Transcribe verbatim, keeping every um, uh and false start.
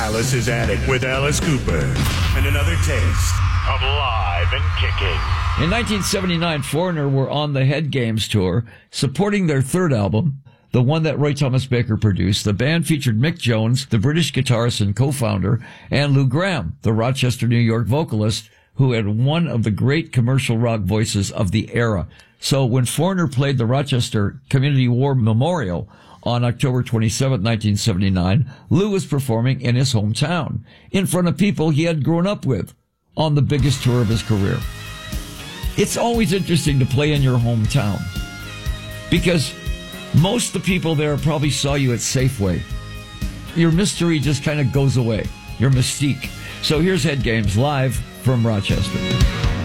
Alice's Attic with Alice Cooper. And another taste of Live and Kicking. In nineteen seventy-nine, Foreigner were on the Head Games tour, supporting their third album, the one that Roy Thomas Baker produced. The band featured Mick Jones, the British guitarist and co-founder, and Lou Gramm, the Rochester, New York vocalist, who had one of the great commercial rock voices of the era. So when Foreigner played the Rochester Community War Memorial on October twenty-seventh, nineteen seventy-nine, Lou was performing in his hometown, in front of people he had grown up with, on the biggest tour of his career. It's always interesting to play in your hometown, because most of the people there probably saw you at Safeway. Your mystery just kind of goes away, your mystique. So here's Head Games live from Rochester.